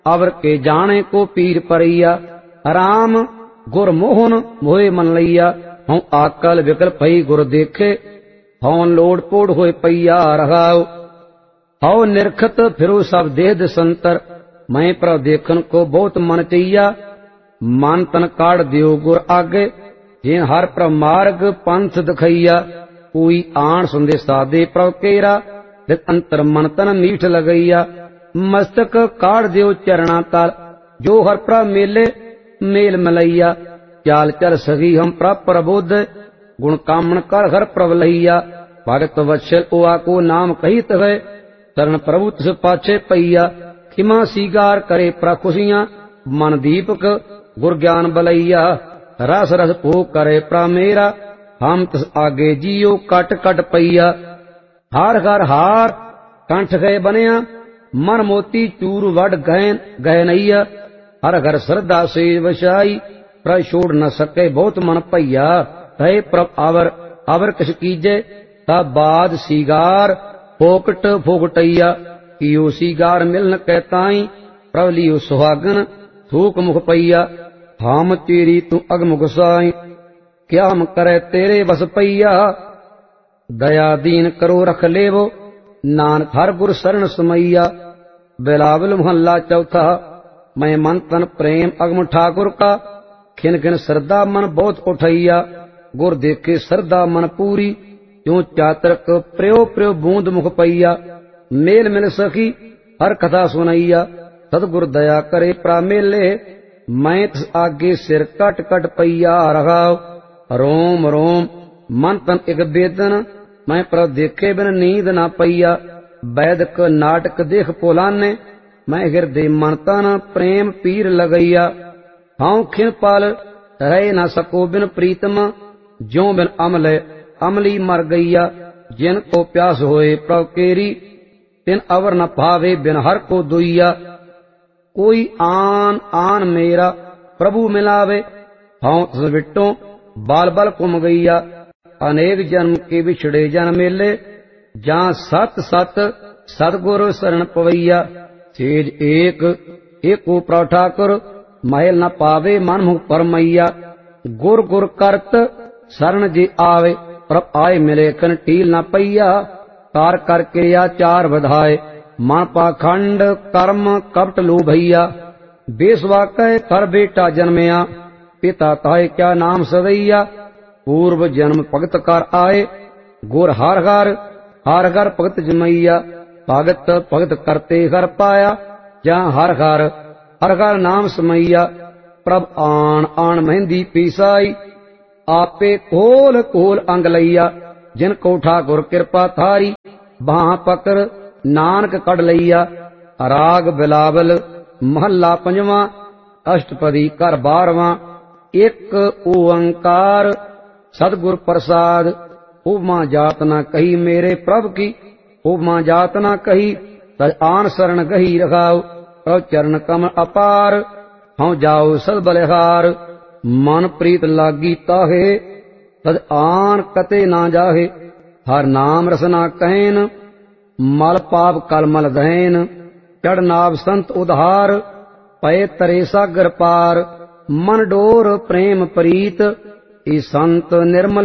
अवर के जाने को पीर परैया। राम गुर मोहन मोहे मन लैया। हूँ आकल विकल भई गुर देखे, हौं लोड़ पोड़ होए पैया रहाओ। हौ निरखत फिरो सब देह दसंतर, मैं प्रभ देखन को बहुत मन चैया। मन तन काढ़ दियो गुर आगे, जिन हर प्रभ मार्ग पंथ दिखैया। कोई आण संदेशा दे प्रभ केरा, दित अंतर मन तन मीठ लगैया। मस्तक काढ़ दियो चरणा तल, जो हर प्रभ मेले मेल मिलैया। चाल चल सही हम प्रभ प्रबोध, गुण कामन कर हर प्रभ लैया। भगत वत्सल ओआ को नाम कहित है, शरण प्रभु तिस पाछे पैया। खिमा सीगार करे प्रखुशियां, मन दीपक गुर ज्ञान बलैया। रस रस भोग करे प्रा मेरा, हम तिस आगे जियो कट कट पैया। हार घर हार कंठ गए बनिया, मन मोती चूर वड गए नैया। हर घर श्रद्धा से वसाई, प्रभ छोड़ न सके बहुत मन पैया। कहे प्रभ आवर आवर किस कीजे, तब बाद सीगार फोकट फोकटैया। कियो सीगार मिलन कहताई, प्रभ लियो सुहागन थूक मुख पैया। हम तेरी तू अगमुख साई, क्या हम करे तेरे बस पैया। दया दीन करो रख लेवो, नानक हर गुर शरण समैया। बिलावल मोहल्ला चौथा। मैं मन तन प्रेम अगम ठाकुर का, खिन खिन श्रद्धा मन बहुत उठैया। गुर देखे श्रद्धा मन पूरी, क्यों चातरक प्रियो प्रियो बूंद मुख पैया। मेल मिल सखी हर कथा सुनैया, सतगुर दया करे प्रा मेले। मैं तिस आगे सिर कट कट पैया रहाओ। रोम रोम मन तन एक बेदन, मैं प्रभ देखे बिन नींद ना पैया। वैदक नाटक देख पोलाने, मैं हृदय मन तन प्रेम पीर लगैया। हाँ खिन पाल रह न सको बिन प्रीतम, ज्यों बिन अमल अमली मर गैया। जिन को प्यास होए प्रभ केरी, तिन अवर न भावे बिन हर को दुइया। कोई आन आन मेरा प्रभु मिलावे, हाँ तिस विटों बाल बल कुम गैया। अनेक जन्म के बिछड़े जन मेले, जहाँ सत सत सतगुरु शरण पवैया। सेज एक एको प्रभ ठाकुर, महल न पावे मन मुख परमैया। गुर गुर करत शरण जे आवे, प्रभ आए मिले कन टील न पैया। कार कर क्रिया चार बधाए, मन पाखंड कर्म कपट लो भैया। बेसवा कह कर बेटा जन्मया, पिता ताए क्या नाम सदैया। पूर्व जन्म भगत कर आए, गुर हर घर भगत जमैया। भगत भगत करते घर पाया, जहाँ हर घर नाम समैया। प्रभ आन आन मेहंदी पीसाई, आपे खोल खोल अंग लैया। जिन को ठाकुर कृपा थारी, बाह पकर नानक कड़ लैया। राग बिलावल महला पंजवा, अष्टपदी कर 12वां। एक ओंकार सतगुर प्रसाद, उपमा जात न कही मेरे प्रभ की। उपमा जात न कही तज आन शरण गही रखाओ। प्रभ चरण कमल अपार, हूँ जाओ सद बलिहार। मन प्रीत लागी ताहे, तज आन कते ना जाहे। हर नाम रसना कहन, मल पाप कलमल दहन। चढ़ नाभ संत उधार, पय तरे सागर पार। मन डोर प्रेम प्रीत, ई संत निर्मल